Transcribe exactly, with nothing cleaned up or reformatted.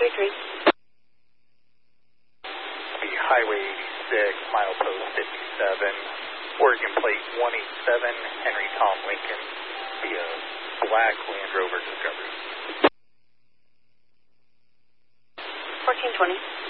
three three. The Highway eighty-six, milepost fifty-seven, Oregon plate one eight seven, Henry Tom Lincoln, via black Land Rover Discovery. fourteen twenty.